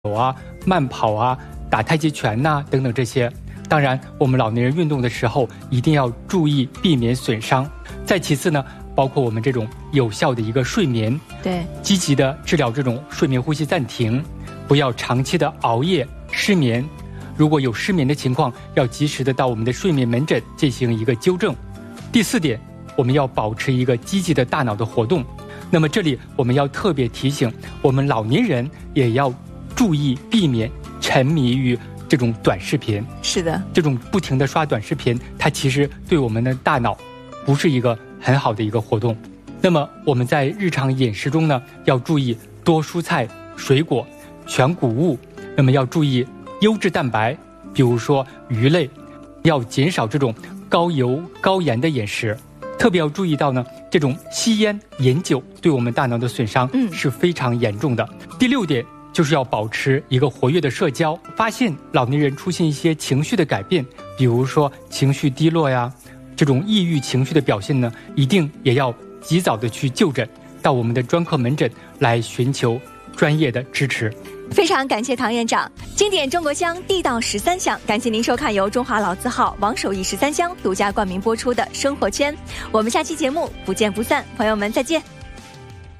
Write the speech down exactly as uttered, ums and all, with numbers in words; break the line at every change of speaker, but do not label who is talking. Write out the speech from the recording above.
走啊、慢跑啊、打太极拳呐、啊、等等这些。当然，我们老年人运动的时候一定要注意避免损伤。再其次呢，包括我们这种有效的一个睡眠，
对，
积极的治疗这种睡眠呼吸暂停，不要长期的熬夜失眠。如果有失眠的情况，要及时的到我们的睡眠门诊进行一个纠正。第四点，我们要保持一个积极的大脑的活动。那么这里我们要特别提醒，我们老年人也要注意避免沉迷于这种短视频。
是的，
这种不停的刷短视频，它其实对我们的大脑不是一个很好的一个活动。那么我们在日常饮食中呢，要注意多蔬菜、水果、全谷物，那么要注意优质蛋白，比如说鱼类，要减少这种高油高盐的饮食。特别要注意到呢，这种吸烟饮酒对我们大脑的损伤是非常严重的。嗯、第六点就是要保持一个活跃的社交。发现老年人出现一些情绪的改变，比如说情绪低落呀，这种抑郁情绪的表现呢，一定也要及早的去就诊，到我们的专科门诊来寻求专业的支持。
非常感谢唐院长，经典中国香，地道十三香。感谢您收看由中华老字号王守义十三香独家冠名播出的生活圈。我们下期节目不见不散，朋友们再见。